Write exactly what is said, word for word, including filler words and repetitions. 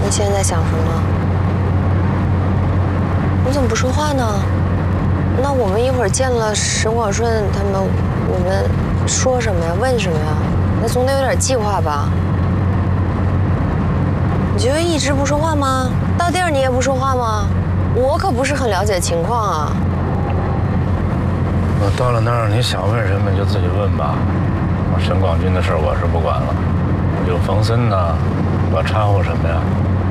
你现在在想什么？你怎么不说话呢？那我们一会儿见了沈广顺他们，我们说什么呀？问什么呀？那总得有点计划吧？你就一直不说话吗？到地儿你也不说话吗？我可不是很了解情况啊。 我到了那儿，你想问什么就自己问吧。我沈广军的事我是不管了，有冯森呢，我掺和什么呀？